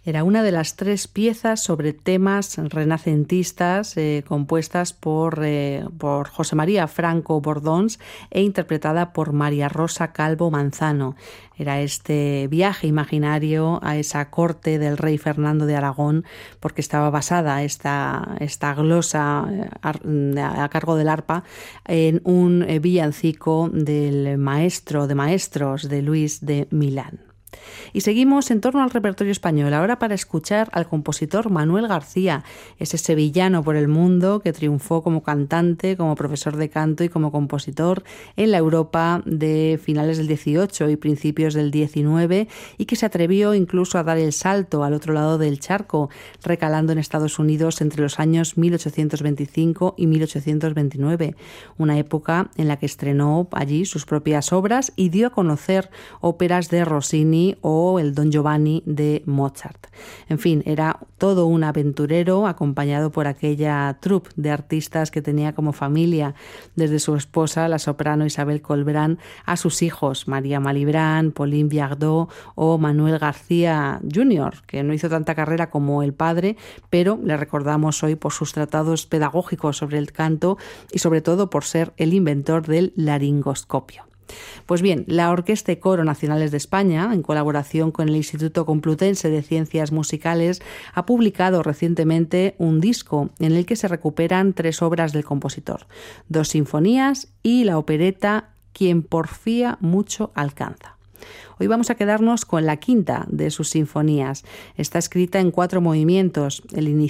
Era una de las 3 piezas sobre temas renacentistas compuestas por José María Franco Bordons e interpretada por María Rosa Calvo Manzano. Era este viaje imaginario a esa corte del rey Fernando de Aragón, porque estaba basada esta glosa a cargo del arpa en un villancico del maestro de maestros de Luis de Milán. Y seguimos en torno al repertorio español, ahora para escuchar al compositor Manuel García, ese sevillano por el mundo que triunfó como cantante, como profesor de canto y como compositor en la Europa de finales del 18 y principios del 19 y que se atrevió incluso a dar el salto al otro lado del charco, recalando en Estados Unidos entre los años 1825 y 1829, una época en la que estrenó allí sus propias obras y dio a conocer óperas de Rossini o el Don Giovanni de Mozart. En fin, era todo un aventurero acompañado por aquella troupe de artistas que tenía como familia, desde su esposa, la soprano Isabel Colbrán, a sus hijos, María Malibran, Pauline Viardot o Manuel García Jr., que no hizo tanta carrera como el padre, pero le recordamos hoy por sus tratados pedagógicos sobre el canto y sobre todo por ser el inventor del laringoscopio. Pues bien, la Orquesta y Coro Nacionales de España, en colaboración con el Instituto Complutense de Ciencias Musicales, ha publicado recientemente un disco en el que se recuperan 3 obras del compositor, 2 sinfonías y la opereta Quien porfía mucho alcanza. Hoy vamos a quedarnos con la quinta de sus sinfonías. Está escrita en 4 movimientos. El inicial